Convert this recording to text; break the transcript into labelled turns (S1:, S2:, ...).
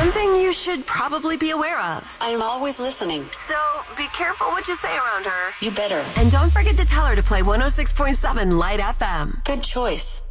S1: Something you should probably be aware of.
S2: I am always listening.
S1: So be careful what you say around her.
S2: You better.
S1: And don't forget to tell her to play 106.7 Light FM.
S2: Good choice.